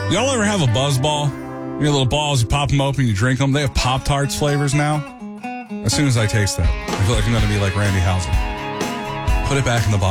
Y'all ever have a buzz ball? Your little balls, you pop them open, you drink them. They have Pop-Tarts flavors now. As soon as I taste that, I feel like I'm going to be like Randy Houser. Put it back in the bottle.